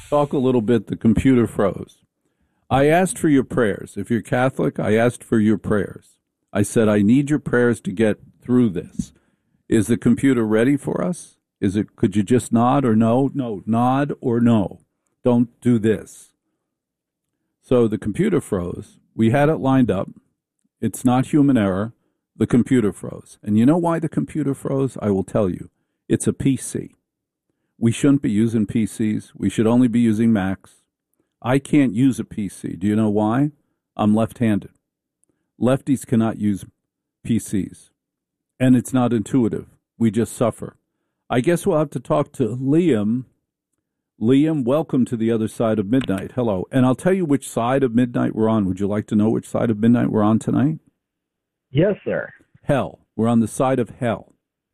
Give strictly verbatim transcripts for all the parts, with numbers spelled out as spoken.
talk a little bit. The computer froze. I asked for your prayers. If you're Catholic, I asked for your prayers. I said, I need your prayers to get through this. Is the computer ready for us? Is it? Could you just nod or no? No, nod or no. Don't do this. So the computer froze. We had it lined up. It's not human error. The computer froze. And you know why the computer froze? I will tell you. It's a P C. We shouldn't be using P Cs. We should only be using Macs. I can't use a P C. Do you know why? I'm left-handed. Lefties cannot use P Cs. And it's not intuitive. We just suffer. I guess we'll have to talk to Liam. Liam, welcome to the other side of midnight. Hello. And I'll tell you which side of midnight we're on. Would you like to know which side of midnight we're on tonight? Yes, sir. Hell. We're on the side of hell.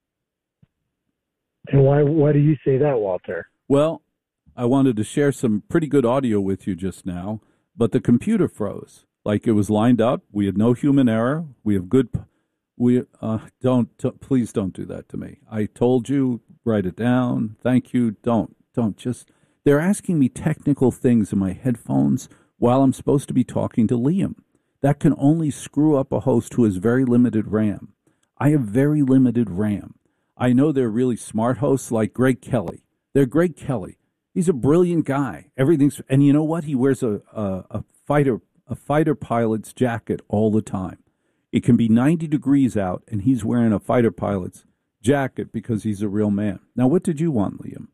And why why do you say that, Walter? Well, I wanted to share some pretty good audio with you just now, but the computer froze. Like it was lined up. We had no human error. We have good... We uh, don't... T- please don't do that to me. I told you, write it down. Thank you. Don't. Don't just... They're asking me technical things in my headphones while I'm supposed to be talking to Liam. That can only screw up a host who has very limited RAM. I have very limited RAM. I know they're really smart hosts like Greg Kelly. They're Greg Kelly. He's a brilliant guy. Everything's... And you know what? He wears a, a, a fighter a fighter pilot's jacket all the time. It can be ninety degrees out, and he's wearing a fighter pilot's jacket because he's a real man. Now, what did you want, Liam?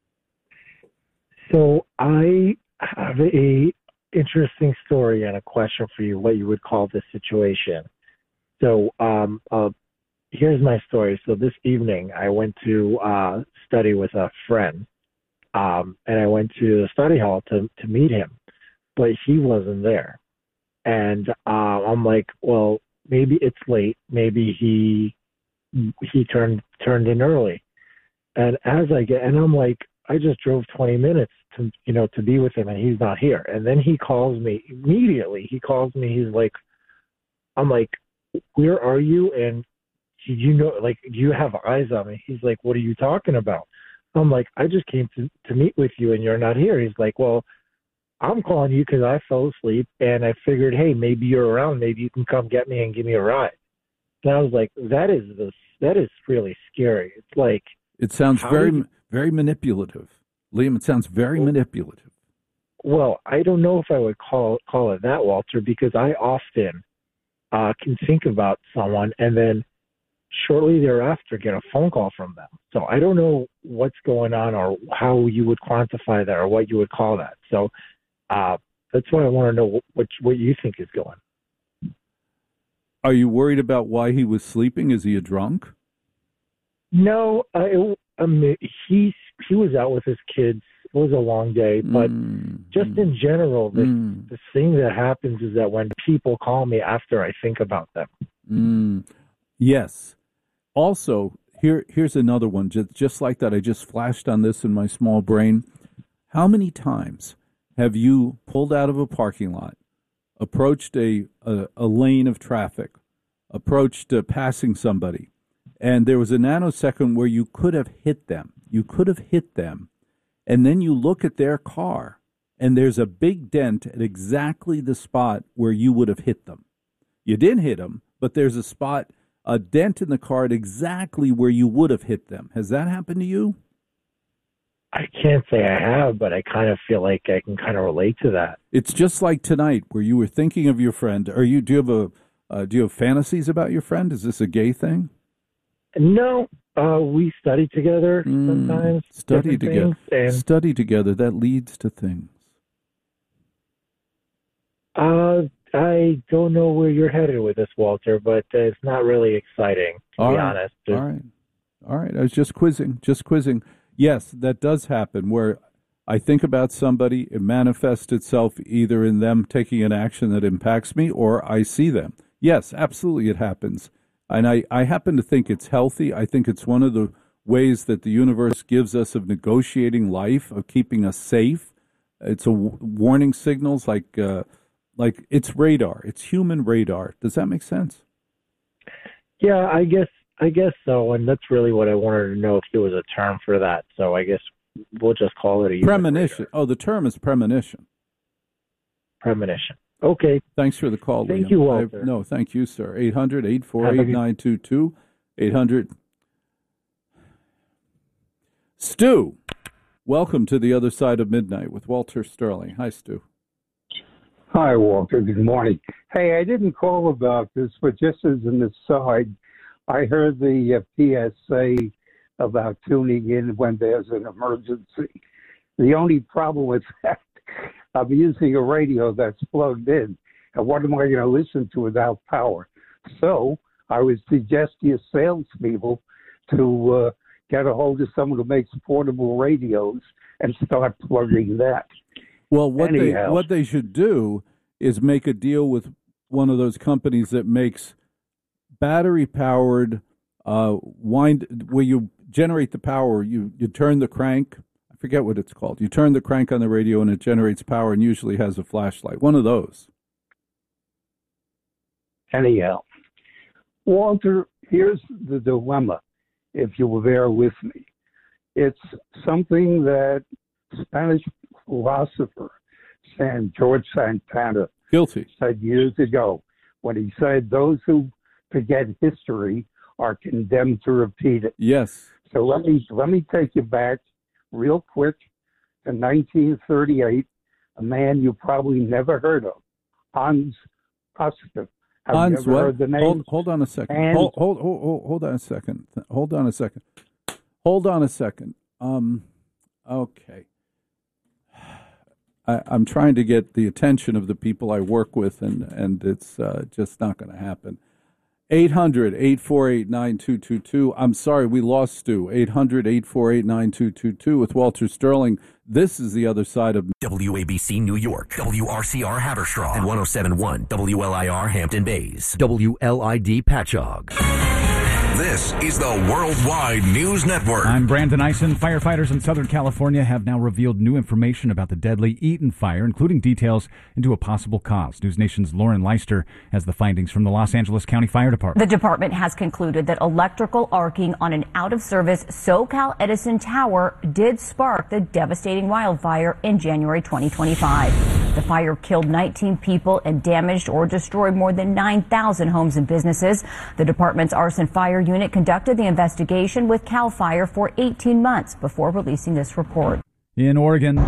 So I have a interesting story and a question for you, what you would call this situation. So um, uh, here's my story. So this evening, I went to uh, study with a friend, um, and I went to the study hall to, to meet him, but he wasn't there. And uh, I'm like, well, maybe it's late. Maybe he he turned turned in early. And as I get, and I'm like, I just drove twenty minutes to, you know, to be with him, and he's not here. And then he calls me immediately. He calls me. He's like, I'm like, where are you? And do you know, like, do you have eyes on me? He's like, what are you talking about? I'm like, I just came to, to meet with you, and you're not here. He's like, well, I'm calling you because I fell asleep, and I figured, hey, maybe you're around. Maybe you can come get me and give me a ride. And I was like, that is the, that is really scary. It's like, it sounds very, you, very manipulative. Liam, it sounds very well, manipulative. Well, I don't know if I would call call it that, Walter, because I often uh, can think about someone and then shortly thereafter get a phone call from them. So I don't know what's going on or how you would quantify that or what you would call that. So uh, that's why I want to know what what you think is going. Are you worried about why he was sleeping? Is he a drunk? No, I, I mean, he he was out with his kids. It was a long day, but mm, just mm, in general, the, mm. the thing that happens is that when people call me after I think about them. Mm. Yes. Also, here here's another one, just, just like that. I just flashed on this in my small brain. How many times have you pulled out of a parking lot, approached a, a, a lane of traffic, approached uh, passing somebody, and there was a nanosecond where you could have hit them. You could have hit them, and then you look at their car, and there's a big dent at exactly the spot where you would have hit them. You didn't hit them, but there's a spot, a dent in the car at exactly where you would have hit them. Has that happened to you? I can't say I have, but I kind of feel like I can kind of relate to that. It's just like tonight, where you were thinking of your friend. Are you? Do you have a? Uh, do you have fantasies about your friend? Is this a gay thing? No, uh, we study together mm, sometimes. Study together. And study together. That leads to things. Uh, I don't know where you're headed with this, Walter, but uh, it's not really exciting, to All be right. honest. All right. All right. I was just quizzing. Just quizzing. Yes, that does happen, where I think about somebody, it manifests itself either in them taking an action that impacts me or I see them. Yes, absolutely it happens. And I, I happen to think it's healthy. I think it's one of the ways that the universe gives us of negotiating life, of keeping us safe. It's a w- warning signals like uh, like it's radar. It's human radar. Does that make sense? Yeah, I guess I guess so. And that's really what I wanted to know, if there was a term for that. So I guess we'll just call it a premonition. Oh, the term is premonition. Premonition. Okay. Thanks for the call, Thank Liam. you, Walter. I, no, thank you, sir. eight hundred, eight four eight, nine two two. eight hundred. Stu, welcome to the other side of midnight with Walter Sterling. Hi, Stu. Hi, Walter. Good morning. Hey, I didn't call about this, but just as an aside, I heard the uh, P S A about tuning in when there's an emergency. The only problem with that, I'm using a radio that's plugged in, and what am I going to listen to without power? So I would suggest to your salespeople to uh, get a hold of someone who makes portable radios and start plugging that. Well, what Anyhow. they what they should do is make a deal with one of those companies that makes battery-powered uh, wind, where you generate the power. You you turn the crank. I forget what it's called. You turn the crank on the radio and it generates power, and usually has a flashlight. One of those. Anyhow, Walter, here's the dilemma, if you will bear with me. It's something that Spanish philosopher San George Santana Guilty. said years ago when he said those who forget history are condemned to repeat it. Yes. So let me let me take you back real quick to nineteen thirty-eight, a man you probably never heard of, Hans Oster. Have Hans, you ever what? heard the name? Hold, hold on a second. And- Hold, hold, hold, hold, hold on a second. Hold on a second. Hold on a second. Um, okay. I, I'm trying to get the attention of the people I work with, and, and it's uh, just not going to happen. eight hundred, eight four eight, nine two two two. I'm sorry, we lost Stu. eight hundred, eight four eight, nine two two two with Walter Sterling. This is the other side of W A B C New York, W R C R Haverstraw, and one oh seven point one W L I R Hampton Bays, W L I D Patchogue. This is the Worldwide News Network. I'm Brandon Eisen. Firefighters in Southern California have now revealed new information about the deadly Eaton fire, including details into a possible cause. News Nation's Lauren Leister has the findings from the Los Angeles County Fire Department. The department has concluded that electrical arcing on an out-of-service SoCal Edison tower did spark the devastating wildfire in January twenty twenty-five. The fire killed nineteen people and damaged or destroyed more than nine thousand homes and businesses. The department's arson fire unit conducted the investigation with CAL FIRE for eighteen months before releasing this report. In Oregon,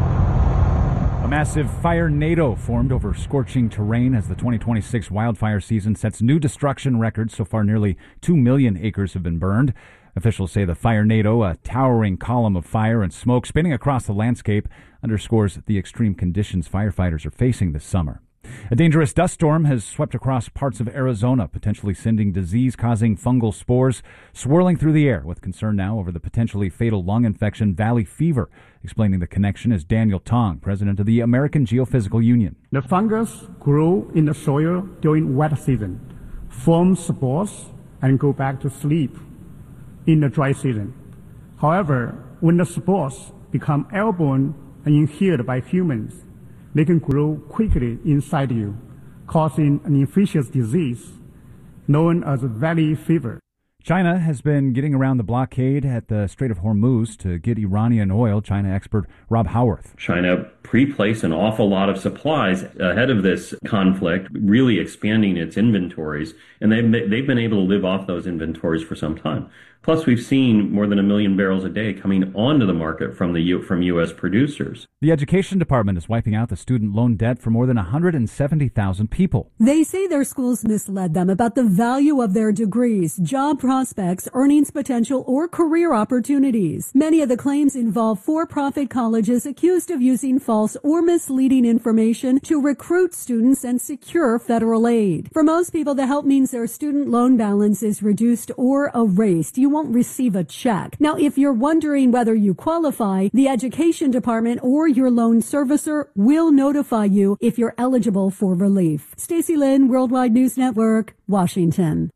a massive fire NATO formed over scorching terrain as the twenty twenty-six wildfire season sets new destruction records. So far, nearly two million acres have been burned. Officials say the fire NATO, a towering column of fire and smoke spinning across the landscape, underscores the extreme conditions firefighters are facing this summer. A dangerous dust storm has swept across parts of Arizona, potentially sending disease-causing fungal spores swirling through the air, with concern now over the potentially fatal lung infection valley fever. Explaining the connection is Daniel Tong, president of the American Geophysical Union. The fungus grow in the soil during wet season, form spores, and go back to sleep in the dry season. However, when the spores become airborne and inhaled by humans, they can grow quickly inside you, causing an infectious disease known as valley fever. China has been getting around the blockade at the Strait of Hormuz to get Iranian oil. China expert Rob Howarth. China pre-placed an awful lot of supplies ahead of this conflict, really expanding its inventories, and they've, they've been able to live off those inventories for some time. Plus, we've seen more than a million barrels a day coming onto the market from the U, from U S producers. The Education Department is wiping out the student loan debt for more than one hundred seventy thousand people. They say their schools misled them about the value of their degrees, job prospects, earnings potential, or career opportunities. Many of the claims involve for-profit colleges accused of using false or misleading information to recruit students and secure federal aid. For most people, the help means their student loan balance is reduced or erased. You won't receive a check. Now, if you're wondering whether you qualify, the Education Department or your loan servicer will notify you if you're eligible for relief. Stacey Lynn, Worldwide News Network, Washington.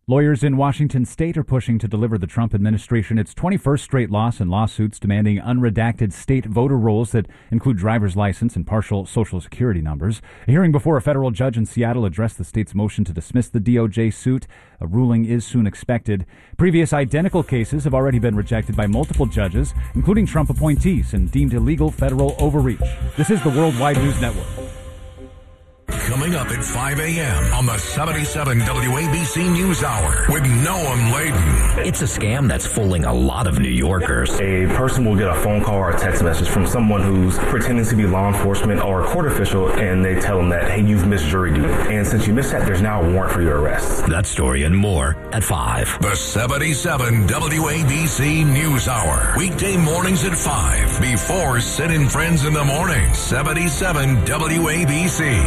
Lawyers in Washington state are pushing to deliver the Trump administration its twenty-first straight loss in lawsuits demanding unredacted state voter rolls that include driver's license and partial social security numbers. A hearing before a federal judge in Seattle addressed the state's motion to dismiss the D O J suit. A ruling is soon expected. Previous identical cases have already been rejected by multiple judges, including Trump appointees, and deemed illegal federal overreach. This is the Worldwide News Network. Coming up at five a.m. on the seventy-seven W A B C News Hour with Noam Laden. It's a scam that's fooling a lot of New Yorkers. A person will get a phone call or a text message from someone who's pretending to be law enforcement or a court official, and they tell them that, hey, you've missed jury duty. And since you missed that, there's now a warrant for your arrest. That story and more at five. The seventy-seven W A B C News Hour. Weekday mornings at five. Before Sid and Friends in the Morning. seventy-seven W A B C.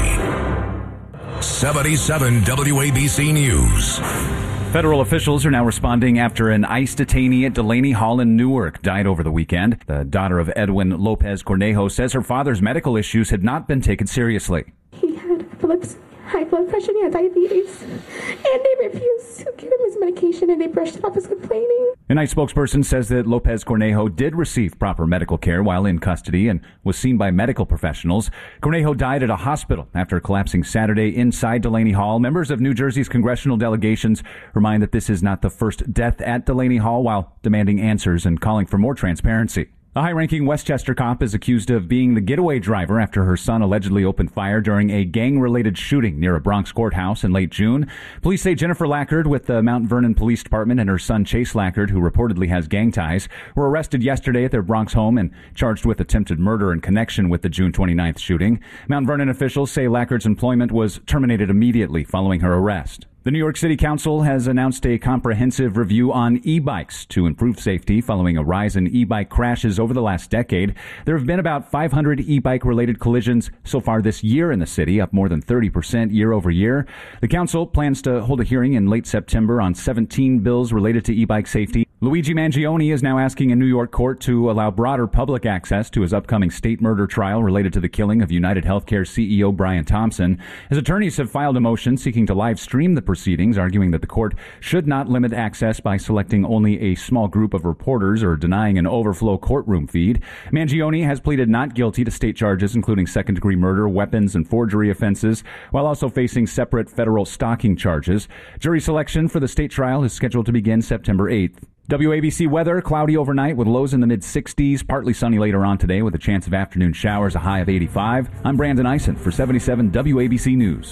seventy-seven W A B C News. Federal officials are now responding after an ICE detainee at Delaney Hall in Newark died over the weekend. The daughter of Edwin Lopez Cornejo says her father's medical issues had not been taken seriously. He had epilepsy, high blood pressure, and he had diabetes, and they refused to give him his medication, and they brushed it off as complaining. An ICE spokesperson says that Lopez Cornejo did receive proper medical care while in custody and was seen by medical professionals. Cornejo died at a hospital after collapsing Saturday inside Delaney Hall. Members of New Jersey's congressional delegations remind that this is not the first death at Delaney Hall, while demanding answers and calling for more transparency. A high-ranking Westchester cop is accused of being the getaway driver after her son allegedly opened fire during a gang-related shooting near a Bronx courthouse in late June. Police say Jennifer Lackard with the Mount Vernon Police Department and her son Chase Lackard, who reportedly has gang ties, were arrested yesterday at their Bronx home and charged with attempted murder in connection with the June twenty-ninth shooting. Mount Vernon officials say Lackard's employment was terminated immediately following her arrest. The New York City Council has announced a comprehensive review on e-bikes to improve safety following a rise in e-bike crashes over the last decade. There have been about five hundred e-bike related collisions so far this year in the city, up more than thirty percent year over year. The council plans to hold a hearing in late September on seventeen bills related to e-bike safety. Luigi Mangione is now asking a New York court to allow broader public access to his upcoming state murder trial related to the killing of United Healthcare C E O Brian Thompson. His attorneys have filed a motion seeking to live stream the proceedings, arguing that the court should not limit access by selecting only a small group of reporters or denying an overflow courtroom feed. Mangione has pleaded not guilty to state charges, including second-degree murder, weapons, and forgery offenses, while also facing separate federal stalking charges. Jury selection for the state trial is scheduled to begin September eighth. W A B C weather, cloudy overnight with lows in the mid-sixties, partly sunny later on today with a chance of afternoon showers, a high of eighty-five. I'm Brandon Eisen for seventy-seven W A B C News.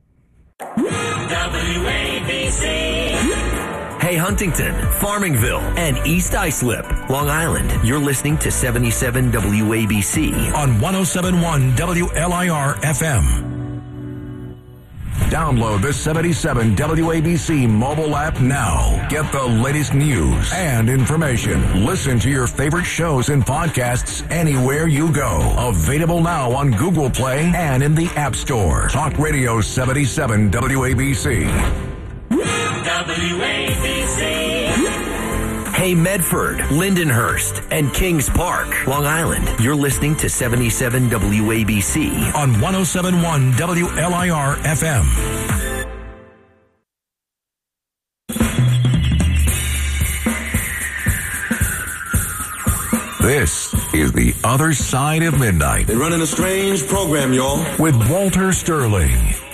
W A B C. Hey, Huntington, Farmingville, and East Islip, Long Island. You're listening to seventy-seven W A B C on one oh seven point one W L I R F M. Download the seventy-seven W A B C mobile app now. Get the latest news and information. Listen to your favorite shows and podcasts anywhere you go. Available now on Google Play and in the App Store. Talk Radio seventy-seven W A B C. W A B C. Hey, Medford, Lindenhurst, and Kings Park, Long Island. You're listening to seventy-seven W A B C on one oh seven point one W L I R F M. This is The Other Side of Midnight. They're running a strange program, y'all. With Walter Sterling.